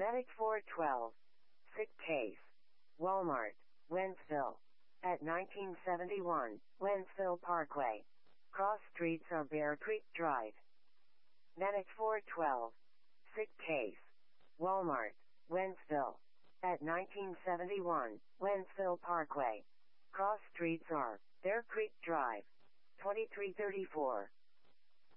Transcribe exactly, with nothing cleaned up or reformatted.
Medic four twelve. Sick case. Walmart, Wentzville. At nineteen seventy-one, Wentzville Parkway. Cross streets of Bear Creek Drive. Medic four twelve. Sick case. Walmart, Wentzville. At nineteen seventy-one, Wentzville Parkway. Cross streets are Bear Creek Drive. twenty-three thirty-four.